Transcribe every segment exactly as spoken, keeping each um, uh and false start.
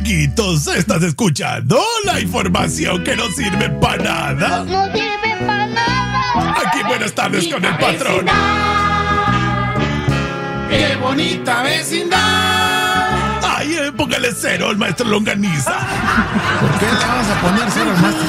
Amiguitos, ¿estás escuchando la información que no sirve para nada? No sirve para nada. Aquí buenas tardes con el patrón. ¡Qué bonita vecindad! Ay, eh, póngale cero al maestro Longaniza. ¿Por qué le vamos a poner cero al maestro?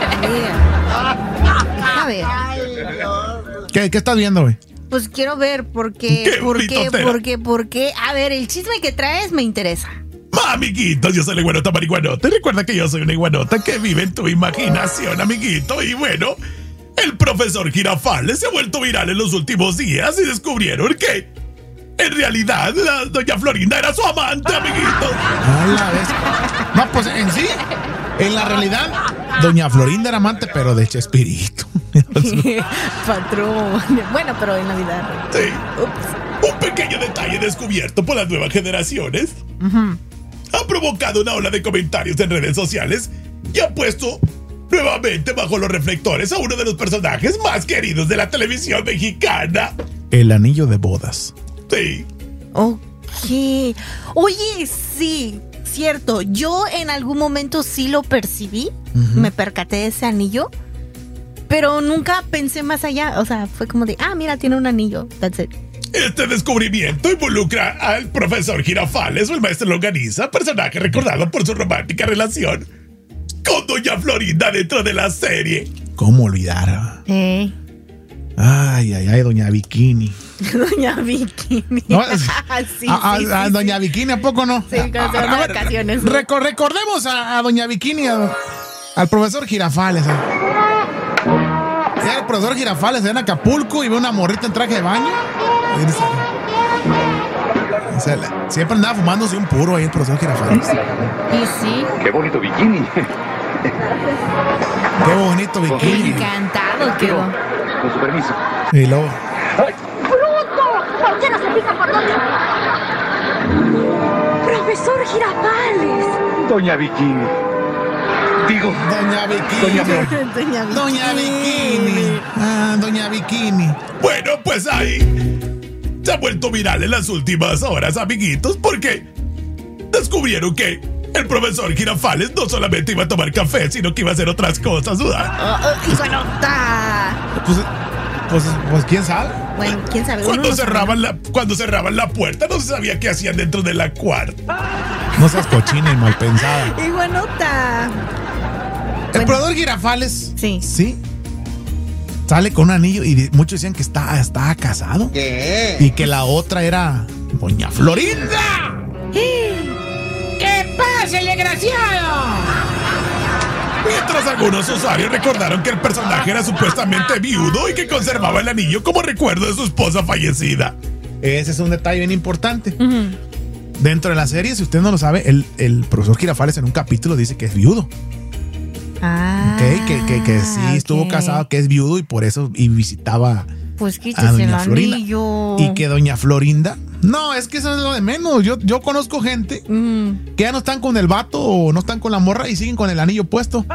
A ver, ¿Qué, qué estás viendo, güey? pues quiero ver por qué, Qué por qué, bonito por qué, por qué. A ver, el chisme que traes me interesa. Amiguitos, yo soy la iguanota marihuanota. Recuerda que yo soy una iguanota que vive en tu imaginación, amiguito. Y bueno, el profesor Girafales se ha vuelto viral en los últimos días y descubrieron que en realidad la doña Florinda era su amante, amiguito. A la vez. No, pues en sí, en la realidad, doña Florinda era amante, pero de Chespirito. Patrón. Bueno, pero en Navidad. Sí. Ups. Un pequeño detalle descubierto por las nuevas generaciones Ujú. ha provocado una ola de comentarios en redes sociales y ha puesto nuevamente bajo los reflectores a uno de los personajes más queridos de la televisión mexicana. El anillo de bodas. Sí. Ok. Oye, sí, cierto. Yo en algún momento sí lo percibí. Ujú. Me percaté de ese anillo. Pero nunca pensé más allá. O sea, fue como de, ah, mira, tiene un anillo. That's it. Este descubrimiento involucra al profesor Girafales o el maestro Longaniza, personaje recordado por su romántica relación con doña Florinda dentro de la serie. ¿Cómo olvidar? Eh. Ay, ay, ay, doña Bikini. Doña Bikini. No, es- sí, a, a- sí, a sí, doña Bikini, ¿a poco no? Sí, cuando se van de A- a ver, vacaciones. reco- recordemos a, a doña Bikini, a- al profesor Girafales. ¿eh? Era el profesor Girafales en Acapulco y ve una morrita en traje de baño. Y dice- o sea, la- siempre andaba fumándose un puro ahí el profesor Girafales. Y sí, Qué bonito bikini. Qué bonito Bikini. encantado quedó. Con su permiso. Y luego, ¡Bruto! ¿Por qué no se fija por dónde? ¡Profesor Girafales! Doña Bikini. Digo, doña Bikini. Doña Flor. Doña Bikini. Doña Bikini. Ah, doña Bikini. Bueno, pues ahí se ha vuelto viral en las últimas horas, amiguitos, porque descubrieron que el profesor Girafales no solamente iba a tomar café, sino que iba a hacer otras cosas, ¿verdad? Oh, oh, y bueno, ta. Pues, pues, pues quién sabe. Bueno, quién sabe. Uno Cuando no sabe. cerraban, la, cuando cerraban la puerta no se sabía qué hacían dentro de la cuarta. No seas cochina y mal pensada. Y bueno, ta. El Bueno. profesor Girafales. Sí. Sí. Sale con un anillo y di- muchos decían que está, estaba casado. ¿Qué? Y que la otra era doña Florinda. ¡Que pase el desgraciado! Mientras algunos usuarios recordaron que el personaje era supuestamente viudo y que conservaba el anillo como recuerdo de su esposa fallecida. Ese es un detalle bien importante. Ujú. Dentro de la serie, si usted no lo sabe, el, el profesor Girafales en un capítulo dice que es viudo. Ah. ¿Ok? Que, que, que sí estuvo ok. casado, que es viudo y por eso y visitaba Pues a quítese el doña Florinda. anillo. Y que doña Florinda. No, es que eso es lo de menos. Yo, yo conozco gente Mm. que ya no están con el vato o no están con la morra y siguen con el anillo puesto.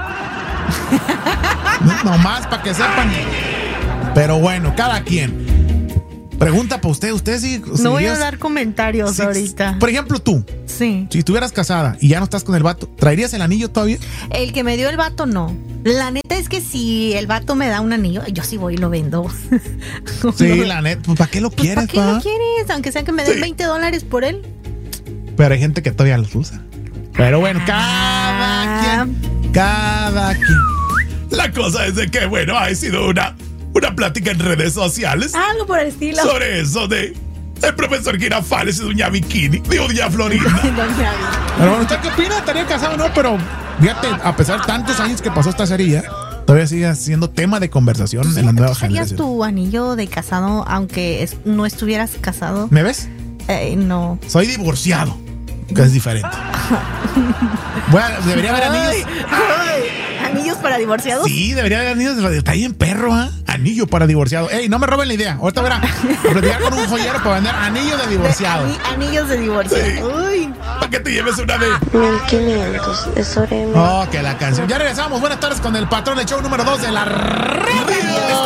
No, nomás para que sepan. Pero bueno, cada quien. Pregunta para usted, usted sí. si No voy a Dios- dar comentarios si- ahorita. Por ejemplo, tú, Sí. si estuvieras casada y ya no estás con el vato, ¿traerías el anillo todavía? El que me dio el vato, no. La neta es que si el vato me da un anillo, yo sí voy y lo vendo. Sí, No. la neta, pues ¿para qué lo Pues, quieres, ¿para qué pa? lo quieres? Aunque sea que me den Sí. veinte dólares por él. Pero hay gente que todavía los usa. Pero bueno, cada Ah. quien. Cada quien. La cosa es de que, bueno, ha sido una, una plática en redes sociales Algo por el estilo. sobre eso de el profesor Girafales y doña Bikini, digo, doña Florinda. Doña Bikini. Pero bueno, ¿usted qué opina? ¿Estaría casado o no? Pero fíjate, a pesar de tantos años que pasó esta serie, todavía sigue siendo tema de conversación en la nueva ¿Tú usarías generación. tu anillo de casado aunque es- no estuvieras casado? ¿Me ves? Eh, no. Soy divorciado, que es diferente. Bueno, debería haber Ay, anillos. ay, ¿anillos para divorciados? Sí, debería haber anillos. Está ahí en perro, ¿ah? Anillo para divorciado. Ey, no me roben la idea. Ahorita verá. A platicar con un joyero para vender anillo de De- divorciado. ani- anillos de divorcio. Sí. Uy. Para que te lleves una de... mil quinientos, es hora de... Oh, que la canción. Ya regresamos. Buenas tardes con el patrón del show número dos de la radio.